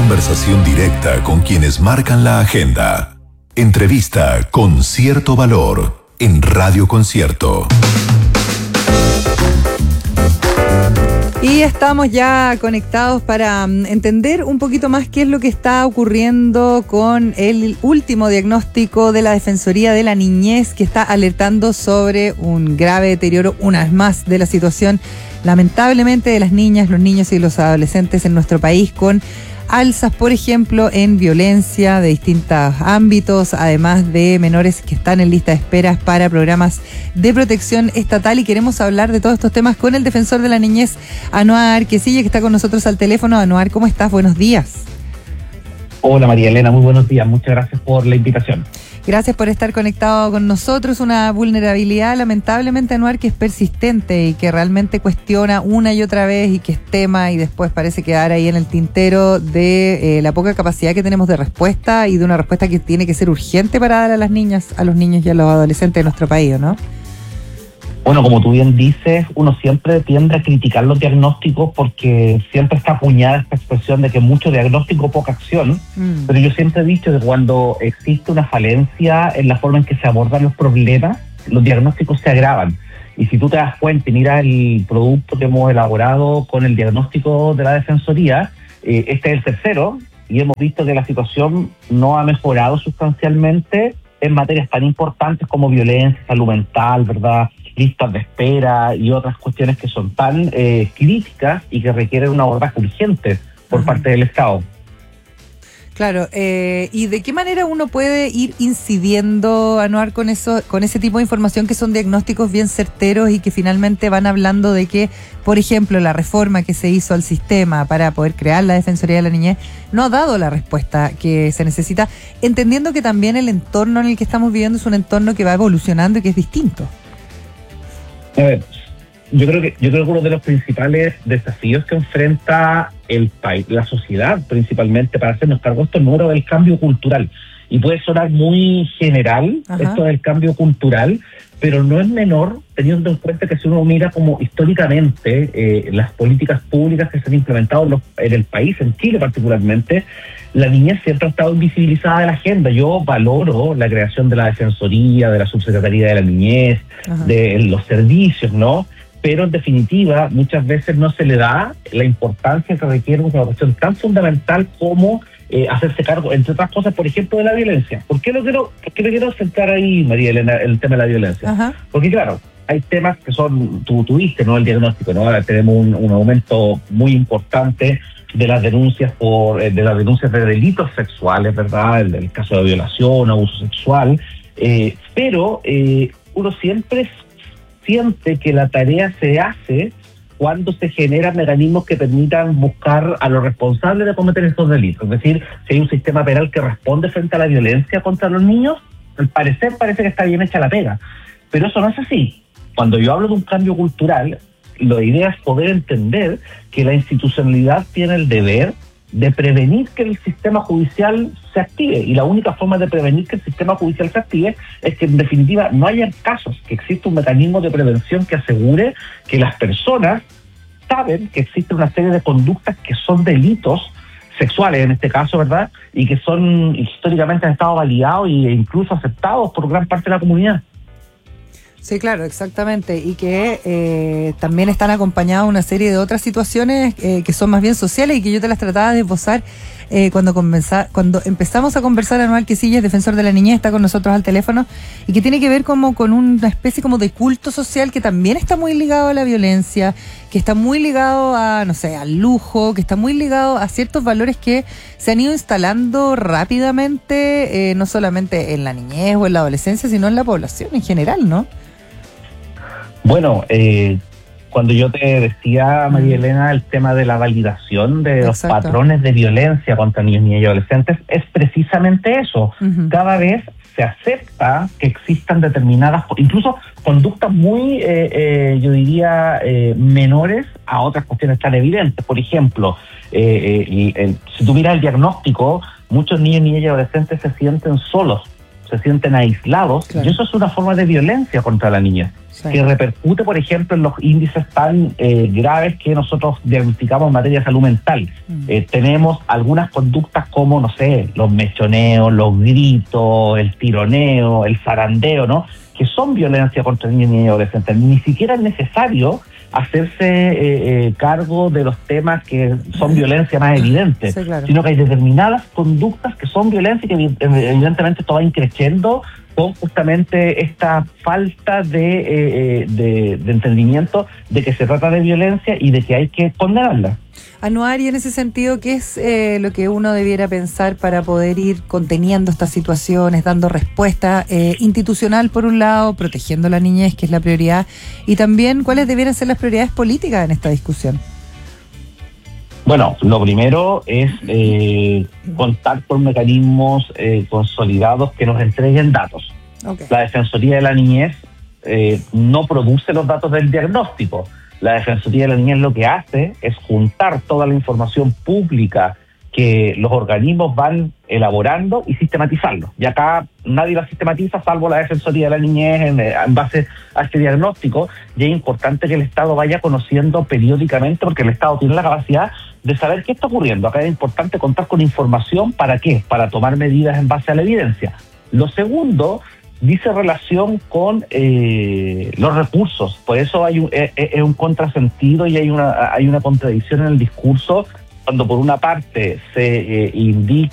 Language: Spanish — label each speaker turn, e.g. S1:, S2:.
S1: conversación directa con quienes marcan la agenda. Entrevista con cierto valor en Radio Concierto.
S2: Y estamos ya conectados para entender un poquito más qué es lo que está ocurriendo con el último diagnóstico de la Defensoría de la Niñez, que está alertando sobre un grave deterioro, una vez más, de la situación, lamentablemente, de las niñas, los niños y los adolescentes en nuestro país, con alzas, por ejemplo, en violencia de distintos ámbitos, además de menores que están en lista de esperas para programas de protección estatal. Y queremos hablar de todos estos temas con el defensor de la niñez, Anuar Arquesilla, que está con nosotros al teléfono. Anuar, ¿cómo estás? Buenos días.
S3: Hola María Elena, muy buenos días. Muchas gracias por la invitación.
S2: Gracias por estar conectado con nosotros. Una vulnerabilidad, lamentablemente, Anuar, que es persistente y que realmente cuestiona una y otra vez y que es tema y después parece quedar ahí en el tintero de la poca capacidad que tenemos de respuesta y de una respuesta que tiene que ser urgente para dar a las niñas, a los niños y a los adolescentes de nuestro país, ¿no?
S3: Bueno, como tú bien dices, uno siempre tiende a criticar los diagnósticos porque siempre está acuñada esta expresión de que mucho diagnóstico, poca acción. Pero yo siempre he dicho que cuando existe una falencia en la forma en que se abordan los problemas, los diagnósticos se agravan. Y si tú te das cuenta y miras el producto que hemos elaborado con el diagnóstico de la Defensoría, este es el tercero, y hemos visto que la situación no ha mejorado sustancialmente en materias tan importantes como violencia, salud mental, ¿verdad?, listas de espera y otras cuestiones que son tan críticas y que requieren un abordaje urgente por parte del Estado.
S2: Claro, ¿y de qué manera uno puede ir incidiendo, Anuar, con ese tipo de información que son diagnósticos bien certeros y que finalmente van hablando de que, por ejemplo, la reforma que se hizo al sistema para poder crear la Defensoría de la Niñez no ha dado la respuesta que se necesita, entendiendo que también el entorno en el que estamos viviendo es un entorno que va evolucionando y que es distinto?
S3: A ver, yo creo que uno de los principales desafíos que enfrenta el país, la sociedad principalmente, para hacernos cargo de estos números, es el cambio cultural. Y puede sonar muy general, esto del cambio cultural, pero no es menor, teniendo en cuenta que si uno mira como históricamente las políticas públicas que se han implementado en el país, en Chile particularmente, la niñez siempre ha estado invisibilizada de la agenda. Yo valoro la creación de la Defensoría, de la Subsecretaría de la Niñez, de los servicios, ¿no? Pero en definitiva muchas veces no se le da la importancia que requiere una cuestión tan fundamental como hacerse cargo, entre otras cosas, por ejemplo, de la violencia. ¿Por qué me quiero centrar ahí, María Elena, el tema de la violencia? Porque claro, hay temas que son, tú viste, ¿no?, el diagnóstico, ¿no? Ahora tenemos un aumento muy importante de las denuncias de delitos sexuales, ¿verdad? El caso de violación, abuso sexual, pero uno siempre siente que la tarea se hace cuando se generan mecanismos que permitan buscar a los responsables de cometer estos delitos. Es decir, si hay un sistema penal que responde frente a la violencia contra los niños, al parecer parece que está bien hecha la pega. Pero eso no es así. Cuando yo hablo de un cambio cultural, la idea es poder entender que la institucionalidad tiene el deber de prevenir que el sistema judicial se active, y la única forma de prevenir que el sistema judicial se active es que en definitiva no haya casos, que exista un mecanismo de prevención que asegure que las personas saben que existe una serie de conductas que son delitos sexuales en este caso, ¿verdad?, y que son históricamente han estado validados e incluso aceptados por gran parte de la comunidad.
S2: Sí, claro, exactamente, y que también están acompañadas una serie de otras situaciones que son más bien sociales y que yo te las trataba de esbozar cuando empezamos a conversar. Anuar Arquesilla, defensor de la niñez, está con nosotros al teléfono, y que tiene que ver como con una especie como de culto social que también está muy ligado a la violencia, que está muy ligado a, no sé, al lujo, que está muy ligado a ciertos valores que se han ido instalando rápidamente, no solamente en la niñez o en la adolescencia, sino en la población en general, ¿no?
S3: Bueno, cuando yo te decía, María Elena, el tema de la validación de los patrones de violencia contra niños, niñas y adolescentes, es precisamente eso. Cada vez se acepta que existan determinadas, incluso conductas muy, yo diría, menores a otras cuestiones tan evidentes. Por ejemplo, si tú miras el diagnóstico, muchos niños, niñas y adolescentes se sienten solos. se sienten aislados,
S2: Claro.
S3: y eso es una forma de violencia contra la niñez,
S2: Sí.
S3: que repercute, por ejemplo, en los índices tan graves que nosotros diagnosticamos en materia de salud mental. Tenemos algunas conductas como, no sé, los mechoneos, los gritos, el tironeo, el zarandeo, ¿no?, que son violencia contra niños y adolescentes. Ni siquiera es necesario hacerse cargo de los temas que son violencia más evidente,
S2: Sí, claro.
S3: sino que hay determinadas conductas que son violencia y que evidentemente esto va increciendo con justamente esta falta de entendimiento de que se trata de violencia y de que hay que condenarla.
S2: Anuar, y en ese sentido, ¿qué es lo que uno debiera pensar para poder ir conteniendo estas situaciones, dando respuesta institucional por un lado, protegiendo a la niñez, que es la prioridad, y también cuáles debieran ser las prioridades políticas en esta discusión?
S3: Bueno, lo primero es contar con mecanismos consolidados que nos entreguen datos.
S2: Okay.
S3: La Defensoría de la Niñez no produce los datos del diagnóstico. La Defensoría de la Niñez lo que hace es juntar toda la información pública que los organismos van elaborando y sistematizarlo. Y acá nadie la sistematiza salvo la Defensoría de la Niñez en base a este diagnóstico, y es importante que el Estado vaya conociendo periódicamente, porque el Estado tiene la capacidad de saber qué está ocurriendo. Acá es importante contar con información. ¿Para qué? Para tomar medidas en base a la evidencia. Lo segundo dice relación con los recursos. Por eso hay un contrasentido y hay una contradicción en el discurso, cuando por una parte se indica